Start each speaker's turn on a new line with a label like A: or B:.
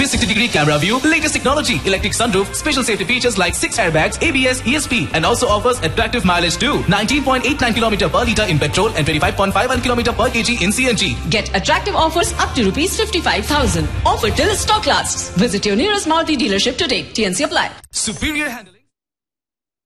A: 360-degree camera view, latest technology, electric sunroof, special safety features like 6 airbags, ABS, ESP, and also offers attractive mileage too. 19.89 km per litre in petrol and 25.51 km per kg in CNG.
B: Get attractive offers up to rupees 55,000. Offer till stock lasts. Visit your nearest Maruti dealership today. TNC apply.
A: Superior handling.